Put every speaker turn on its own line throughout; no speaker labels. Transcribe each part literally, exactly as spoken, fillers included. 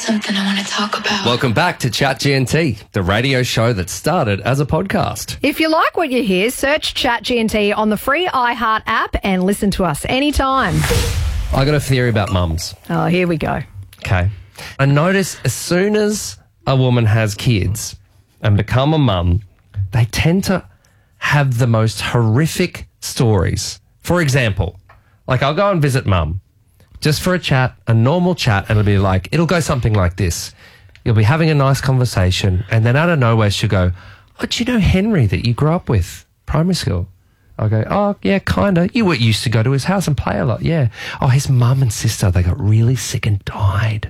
something I want to talk about.
Welcome back to Chat G N T, the radio show that started as a podcast.
If you like what you hear, search Chat G N T on the free iHeart app and listen to us anytime.
I got a theory about mums.
Oh, here we go.
Okay. I notice as soon as a woman has kids and become a mum, they tend to have the most horrific stories. For example, like I'll go and visit mum just for a chat, a normal chat, and it'll be like, it'll go something like this. You'll be having a nice conversation, and then out of nowhere she'll go, oh, do you know Henry that you grew up with, primary school? I'll go, oh, yeah, kind of. You were used to go to his house and play a lot, yeah. Oh, his mum and sister, they got really sick and died.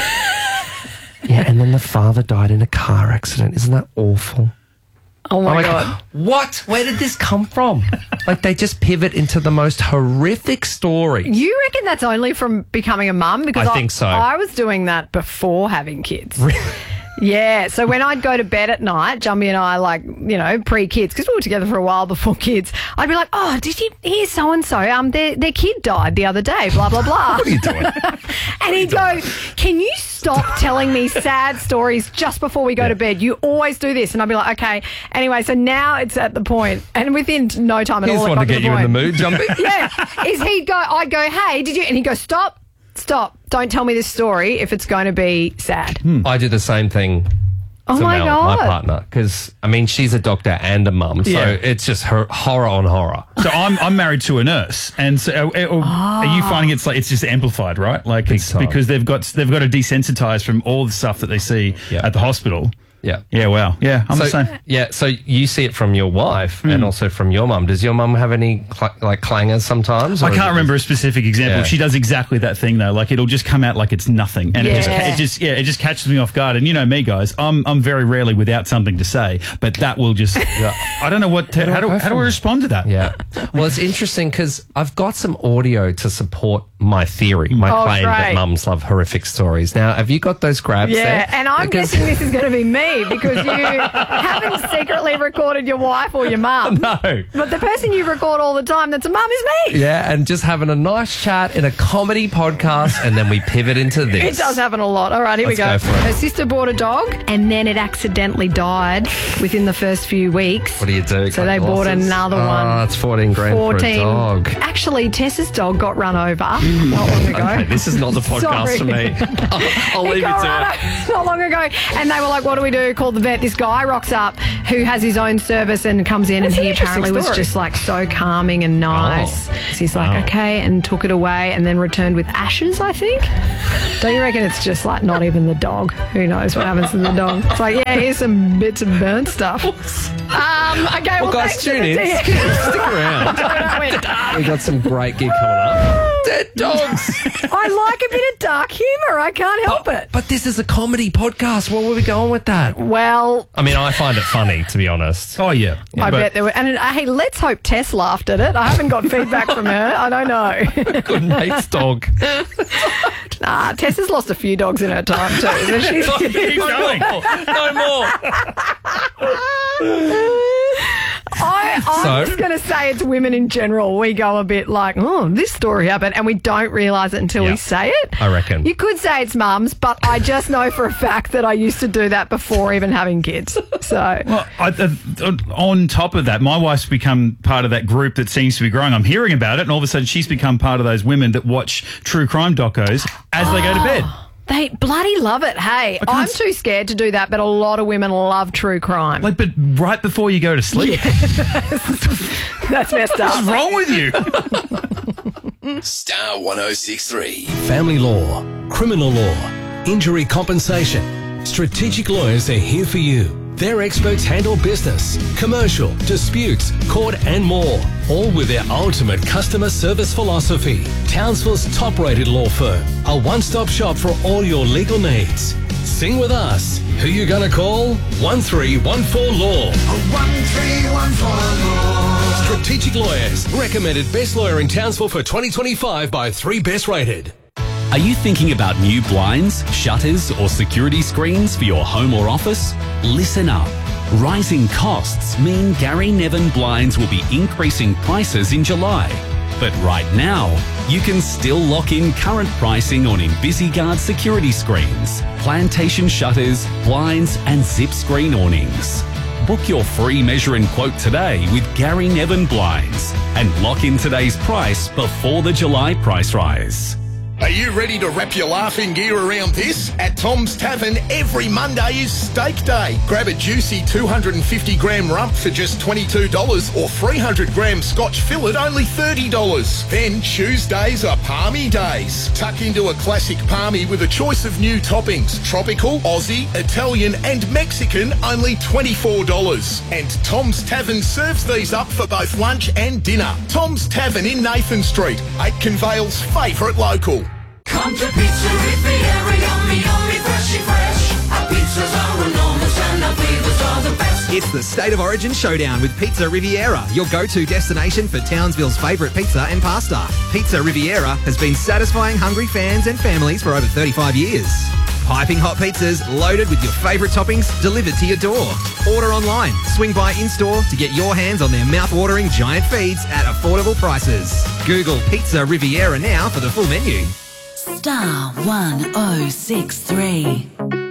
Yeah, and then the father died in a car accident. Isn't that awful?
Oh, my
I'm like,
God.
what? Where did this come from? Like, they just pivot into the most horrific story.
You reckon that's only from becoming a mum? Because
I think so.
I was doing that before having kids. Yeah, so when I'd go to bed at night, Jumbie and I, like, you know, pre-kids, because we were together for a while before kids, I'd be like, oh, did you hear so-and-so? Um, their, their kid died the other day, blah, blah, blah.
What are you doing?
And he'd go, can you stop telling me sad stories just before we go
Yeah.
to bed? You always do this. And I'd be like, okay. Anyway, so now it's at the point, and within no time at
He
all.
just
it
wanted
got
to get
the
you in the
point.
mood, Jumpy.
Yeah, is he'd go, I'd go, hey, did you? And he'd go, stop, stop. Don't tell me this story if it's going to be sad.
I do the same thing.
Oh,
to
my
Mel,
God.
my partner, because I mean she's a doctor and a mum, so
Yeah.
it's just her horror on horror.
So I'm I'm married to a nurse, and so uh, uh, are you finding it's like it's just amplified, right? Like it's
time.
because they've got they've got to desensitize from all the stuff that they see
Yeah.
at the hospital.
Yeah,
Yeah, wow. Yeah, I'm
so
the same.
yeah, so you see it from your wife and also from your mum. Does your mum have any cl- like clangers sometimes? or
I
is
can't
it
remember a specific example.
Yeah.
She does exactly that thing though. Like it'll just come out like it's nothing, and it just
Yeah.
it just yeah it just catches me off guard. And you know me, guys, I'm I'm very rarely without something to say, but that will just I don't know what to, how do
go
how do
from
I
it?
respond to that?
Yeah. Well, it's interesting because I've got some audio to support my theory, my
Oh,
claim that
great.
mums love horrific stories. Now, have you got those grabs
Yeah,
there?
and I'm
Because-
guessing this is going to be me because you haven't secretly recorded your wife or your mum.
No.
But the person you record all the time that's a mum is me.
Yeah, and just having a nice chat in a comedy podcast, and then we pivot into this.
It does happen a lot. All right, here
Let's
we go.
go for it.
Her sister bought a dog and then it accidentally died within the first few weeks.
What do you do?
So
Cut
they bought
losses?
another
Oh,
one.
it's fourteen grand
fourteen.
for a dog.
Actually, Tess's dog got run over not long ago.
Okay, this is not the podcast
Sorry.
for me. I'll, I'll
He
leave it
got
to
run
it.
over not long ago. And they were like, what do we do? Called the vet. This guy rocks up who has his own service and comes in That's and an he interesting apparently was story. just like so calming and nice.
Oh.
So he's like, okay, and took it away and then returned with ashes, I think. Don't you reckon it's just like not even the dog? Who knows what happens to the dog? It's like, yeah, here's some bits of burnt stuff. Um, okay, well,
Well, guys,
thanks
tune
for
in.
the
Stick around. We got some great gig coming up. Dead dogs.
I like a bit of dark humour. I can't help it.
But this is a comedy podcast. Where were we going with that?
Well,
I mean, I find it funny, to be honest.
Oh yeah.
I
But-
bet there were. And uh, hey, let's hope Tess laughed at it. I haven't got feedback from her. I don't know.
Good mate's dog.
Nah, Tess has lost a few dogs in her time too. So she's
Keep going.
No more.
I, I'm
So?
just going to say it's women in general. We go a bit like, oh, this story happened, and we don't realise it until
Yeah.
we say it.
I reckon.
You could say it's mums, but I just know for a fact that I used to do that before even having kids. So,
Well, I, uh, on top of that, my wife's become part of that group that seems to be growing. I'm hearing about it, and all of a sudden she's become part of those women that watch true crime docos as they go to bed.
they bloody love it. Hey,
can't
I'm
s-
too scared to do that, but a lot of women love true crime.
Like, but right before you go to sleep.
That's messed up.
What's wrong with you?
Star one oh six three.
Family law, criminal law, injury compensation. Strategic Lawyers are here for you. Their experts handle business, commercial, disputes, court and more. All with their ultimate customer service philosophy. Townsville's top-rated law firm. A one-stop shop for all your legal needs. Sing with us. Who you gonna call? one three one four law.
one three one four law.
Strategic Lawyers. Recommended best lawyer in Townsville for twenty twenty-five by three Best Rated.
Are you thinking about new blinds, shutters, or security screens for your home or office? Listen up. Rising costs mean Gary Nevin Blinds will be increasing prices in July. But right now, you can still lock in current pricing on InvisiGuard security screens, plantation shutters, blinds and zip screen awnings. Book your free measure and quote today with Gary Nevin Blinds and lock in today's price before the July price rise.
Are you ready to wrap your laughing gear around this? At Tom's Tavern, every Monday is Steak Day. Grab a juicy two hundred fifty gram rump for just twenty-two dollars or three hundred gram Scotch fillet only thirty dollars. Then Tuesdays are Palmy Days. Tuck into a classic palmy with a choice of new toppings. Tropical, Aussie, Italian and Mexican only twenty-four dollars. And Tom's Tavern serves these up for both lunch and dinner. Tom's Tavern in Nathan Street, Aitken Vale's favourite local.
Come to Pizza Riviera, yummy, yummy, freshy fresh. Our pizzas are enormous and our flavors are the best.
It's the State of Origin Showdown with Pizza Riviera, your go-to destination for Townsville's favourite pizza and pasta. Pizza Riviera has been satisfying hungry fans and families for over thirty-five years. Piping hot pizzas loaded with your favourite toppings delivered to your door. Order online, swing by in-store to get your hands on their mouth-watering giant feeds at affordable prices. Google Pizza Riviera now for the full menu.
Star one oh six three.